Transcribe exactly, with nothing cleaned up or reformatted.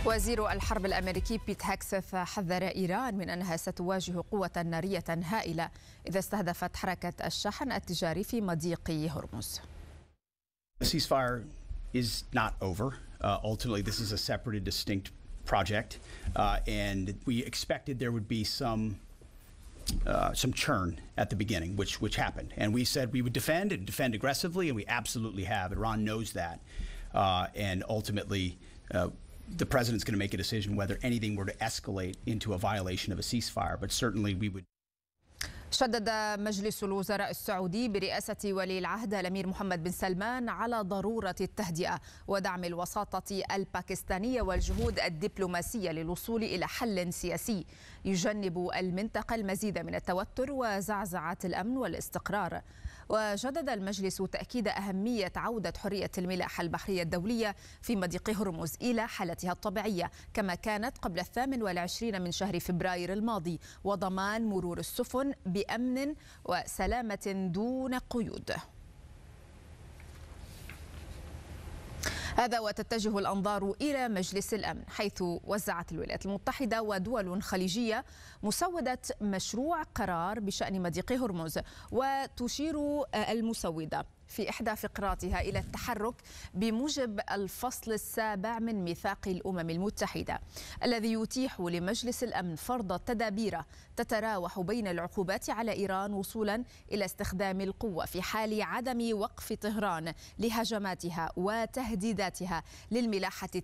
وزير الحرب الأمريكي بيت هاكسث حذر إيران من أنها ستواجه قوة نارية هائلة إذا استهدفت حركة الشحن التجاري في مضيق هرمز. The ceasefire is not over. Uh, ultimately, this is a separate and distinct project, uh, and we expected there would be some uh, some churn at the beginning, which which happened. And we said we would defend and defend aggressively, and we absolutely have. Iran knows that, uh, and ultimately, uh, the president's going to make a decision whether anything were to escalate into a violation of a ceasefire. But certainly, we would. شدد مجلس الوزراء السعودي برئاسة ولي العهد الأمير محمد بن سلمان على ضرورة التهدئة ودعم الوساطة الباكستانية والجهود الدبلوماسية للوصول إلى حل سياسي يجنب المنطقة المزيد من التوتر وزعزعة الأمن والاستقرار. وجدد المجلس تأكيد أهمية عودة حرية الملاحة البحرية الدولية في مضيق هرمز إلى حالتها الطبيعية كما كانت قبل الثامن والعشرين من شهر فبراير الماضي، وضمان مرور السفن بأمن وسلامة دون قيود. هذا وتتجه الأنظار إلى مجلس الأمن، حيث وزعت الولايات المتحدة ودول خليجية مسودة مشروع قرار بشأن مضيق هرمز، وتشير المسودة في إحدى فقراتها إلى التحرك بموجب الفصل السابع من ميثاق الأمم المتحدة الذي يتيح لمجلس الأمن فرض تدابير تتراوح بين العقوبات على إيران وصولا إلى استخدام القوة في حال عدم وقف طهران لهجماتها وتهديداتها للملاحة